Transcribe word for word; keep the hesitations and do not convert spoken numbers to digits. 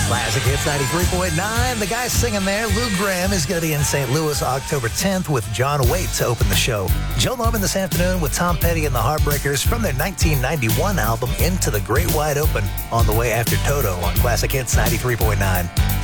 Classic Hits ninety-three point nine. The guy singing there, Lou Gramm, is going to be in Saint Louis October tenth with John Waite to open the show. Joe Norman this afternoon with Tom Petty and the Heartbreakers from their nineteen ninety-one album Into the Great Wide Open on the way after Toto on Classic Hits ninety-three point nine.